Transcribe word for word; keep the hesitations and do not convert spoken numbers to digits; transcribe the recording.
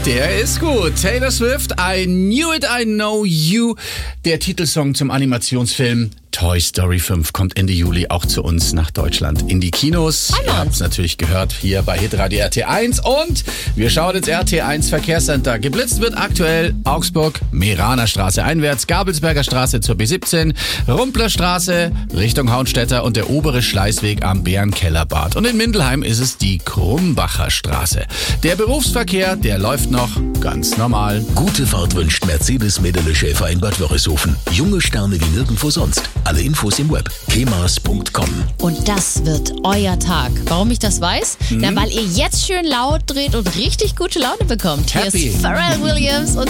Der ist gut. Taylor Swift, I Knew It, I Know You. Der Titelsong zum Animationsfilm Toy Story fünf kommt Ende Juli auch zu uns nach Deutschland in die Kinos. Ihr habt es natürlich gehört hier bei Hitradio R T eins. Und wir schauen ins R T eins Verkehrscenter. Geblitzt wird aktuell Augsburg, Meraner Straße einwärts, Gabelsberger Straße zur B siebzehn, Rumpler Straße Richtung Hauenstetter und der obere Schleißweg am Bärenkellerbad. Und in Mindelheim ist es die Krumbacher Straße. Der Berufsverkehr, der läuft noch ganz normal. Gute Fahrt wünscht Mercedes-Medele Schäfer in Bad Wörishofen. Junge Sterne wie nirgendwo sonst. Alle Infos im Web. kemas punkt com. Und das wird euer Tag. Warum ich das weiß? Mhm. Na, weil ihr jetzt schön laut dreht und richtig gute Laune bekommt. Happy. Hier ist Pharrell Williams und